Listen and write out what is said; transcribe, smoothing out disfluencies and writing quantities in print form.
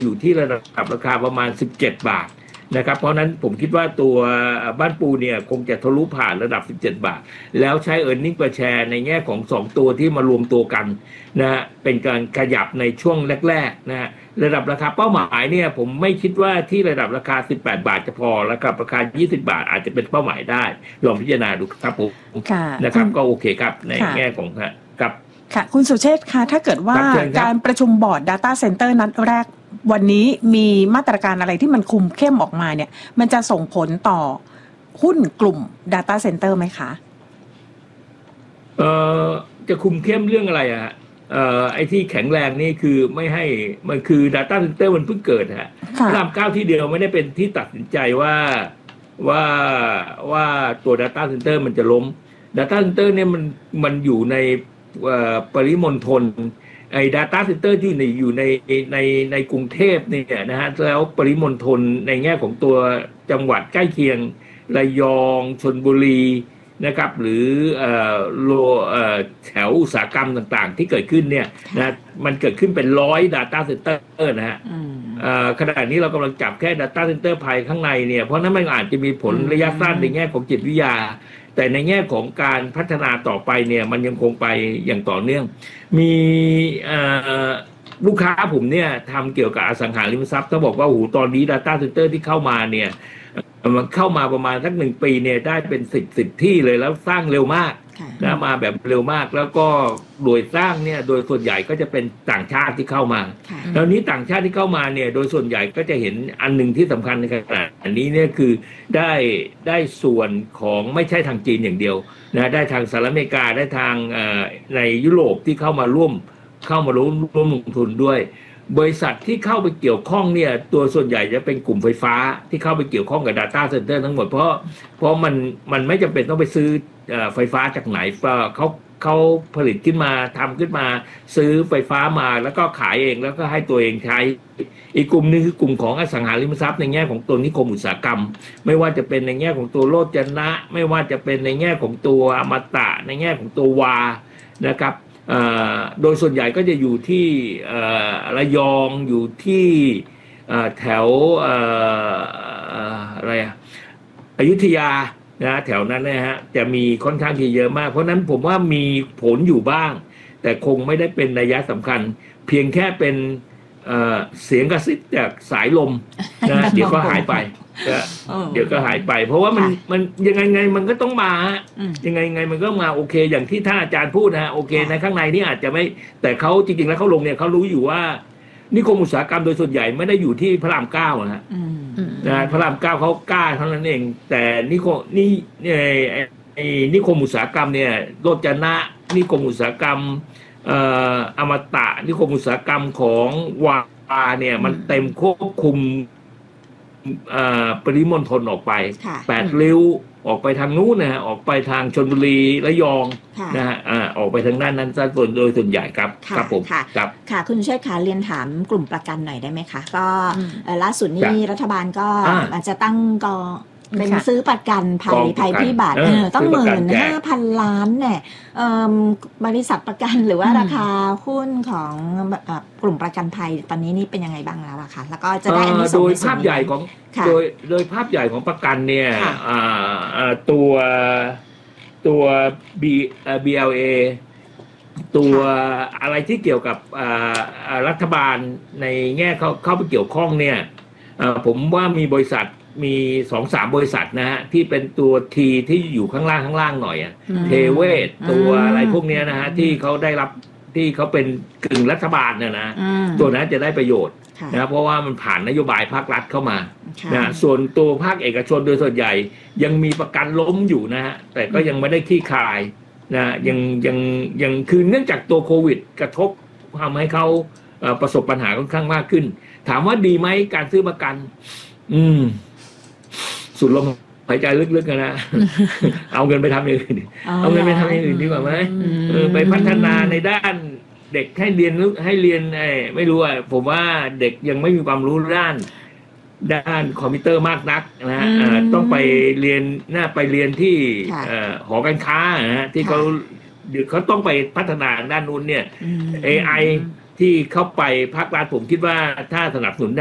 อยู่ที่ระดับราคาประมาณ17 บาทนะครับเพราะนั้นผมคิดว่าตัวบ้านปูเนี่ยคงจะทะลุผ่านระดับ17 บาทแล้วใช้ earning per share ในแง่ของ2ตัวที่มารวมตัวกันนะฮะเป็นการขยับในช่วงแรกๆนะฮะระดับราคาเป้าหมายเนี่ยผมไม่คิดว่าที่ระดับราคา18 บาทจะพอแล้วกับราคา20 บาทอาจจะเป็นเป้าหมายได้ลองพิจารณาดูครับผมนะครับก็โอเคครับในแง่ของครับค่ะคุณสุเชษฐ์คะถ้าเกิดว่าการประชุมบอร์ด Data Center นัดแรกวันนี้มีมาตรการอะไรที่มันคุมเข้มออกมาเนี่ยมันจะส่งผลต่อหุ้นกลุ่ม Data Center ไหมคะจะคุมเข้มเรื่องอะไรอะไอ้ที่แข็งแรงนี่คือไม่ให้มันคือ Data Center มันเพิ่งเกิดฮะพระรามเก้าที่เดียวไม่ได้เป็นที่ตัดสินใจว่าตัว Data Center มันจะล้ม Data Center เนี่ยมันอยู่ในปริมณฑลไอ้ Data Center ที่อยู่ในกรุงเทพเนี่ยนะฮะแล้วปริมณฑลในแง่ของตัวจังหวัดใกล้เคียงระยองชลบุรีนะครับหรือแถวอุตสาหกรรมต่างๆที่เกิดขึ้นเนี่ยนะมันเกิดขึ้นเป็น100 Data Center นะฮะขณะนี้เรากำลังจับแค่ Data Center ภายข้างในเนี่ยเพราะนั้นมันอาจจะมีผลระยะสั้นในแง่ของจิตวิทยาแต่ในแง่ของการพัฒนาต่อไปเนี่ยมันยังคงไปอย่างต่อเนื่องมีลูกค้าผมเนี่ยทำเกี่ยวกับอสังหาริมทรัพย์เขาบอกว่าโอ้โหตอนนี้ Data Center ที่เข้ามาเนี่ยมันเข้ามาประมาณสัก1 ปีเนี่ยได้เป็น10ที่เลยแล้วสร้างเร็วมากนะมาแบบเร็วมากแล้วก็โดยสร้างเนี่ยโดยส่วนใหญ่ก็จะเป็นต่างชาติที่เข้ามาแล้วนี้ต่างชาติที่เข้ามาเนี่ยโดยส่วนใหญ่ก็จะเห็นอันหนึ่งที่สำคัญในขณะนี้เนี่ยคือได้ส่วนของไม่ใช่ทางจีนอย่างเดียวนะได้ทางสหรัฐอเมริกาได้ทางในยุโรปที่เข้ามาร่วมลงทุนด้วยบริษัทที่เข้าไปเกี่ยวข้องเนี่ยตัวส่วนใหญ่จะเป็นกลุ่มไฟฟ้าที่เข้าไปเกี่ยวข้องกับ Data Center ทั้งหมดเพราะมันไม่จำเป็นต้องไปซื้อไฟฟ้าจากไหนเขาผลิตขึ้นมาทำขึ้นมาซื้อไฟฟ้ามาแล้วก็ขายเองแล้วก็ให้ตัวเองใช้อีกกลุ่มนึงคือกลุ่มของอสังหาริมทรัพย์ในแง่ของตัวนิคมอุตสาหกรรมไม่ว่าจะเป็นในแง่ของตัวโลจนะไม่ว่าจะเป็นในแง่ของตัวอมตะในแง่ของตัววานะครับโดยส่วนใหญ่ก็จะอยู่ที่ระยองอยู่ที่แถวอะไรอยุธยานะแถวนั้นนะฮะจะมีค่อนข้างที่เยอะมากเพราะนั้นผมว่ามีผลอยู่บ้างแต่คงไม่ได้เป็นนัยสำคัญเพียงแค่เป็นเสียงกระซิบจากสายลมนะเดี๋ยวก็หายไปเพราะว่ามันยังไงมันก็ต้องมายังไงมันก็มาโอเคอย่างที่ท่านอาจารย์พูดนะโอเคในข้างในนี่อาจจะไม่แต่เขาจริงๆแล้วเขาลงเนี่ยเขารู้อยู่ว่านิคมอุตสาหกรรมโดยส่วนใหญ่ไม่ได้อยู่ที่พระรามเก้านะพระรามเก้าเขากล้าเท่านั้นเองแต่นิคมอุตสาหกรรมเนี่ยโรจนะนิคมอุตสาหกรรมอมตะนิคมอุตสาหกรรมของวาเนี่ยมันเต็มควบคุมปริมณฑลออกไป8 ริ้วออกไปทางนู้นนะฮะออกไปทางชลบุรีระยองนะฮะออกไปทางด้านนั้นส่วนโดยส่วนใหญ่ครับครับผมครับค่ะคุณเชษฐ์คะเรียนถามกลุ่มประกันหน่อยได้ไหมคะก็ล่าสุดนี้รัฐบาาลก็อาจจะตั้งกองเป็นซื้อประกันภัยพิบัติต้อง15,000 ล้านเนี่ยบริษัทประกันหรือว่าราคาหุ้นของกลุ่มประกันภัยตอนนี้นี่เป็นยังไงบ้างแล้วอะคะแล้วก็จะได้อันนี้โดยภาพใหญ่ของโดยภาพใหญ่ของประกันเนี่ยตัว BLA ตัวอะไรที่เกี่ยวกับรัฐบาลในแง่เข้าไปเกี่ยวข้องเนี่ยผมว่ามีบริษัทมี 2-3 บริษัทนะฮะที่เป็นตัวทีที่อยู่ข้างล่างหน่อยเทเวศตัวอะไรพวกนี้นะฮะที่เขาได้รับที่เขาเป็นกึ่งรัฐบาลนะตัวนั้นจะได้ประโยชน์นะเพราะว่ามันผ่านนโยบายภาครัฐเข้ามานะส่วนตัวภาคเอกชนโดยส่วนใหญ่ยังมีประกันล้มอยู่นะฮะแต่ก็ยังไม่ได้คลี่คลายนะยังคือเนื่องจากตัวโควิดกระทบทำให้เขาประสบปัญหาค่อนข้างมากขึ้นถามว่าดีไหมการซื้อประกันสุดลมหายใจลึกๆนะเอาเงินไปทำอย่างอื่นเอาเงินไปทำอย่างอื่นดีกว่าไหมไปพัฒนาในด้านเด็กให้เรียนไม่รู้อ่ะผมว่าเด็กยังไม่มีความรู้ด้านคอมพิวเตอร์มากนักนะต้องไปเรียนที่หอการค้านะที่เขาต้องไปพัฒนาด้านนู้นเนี่ย AI ที่ที่เข้าไปภาครัฐผมคิดว่าถ้าสนับสนุน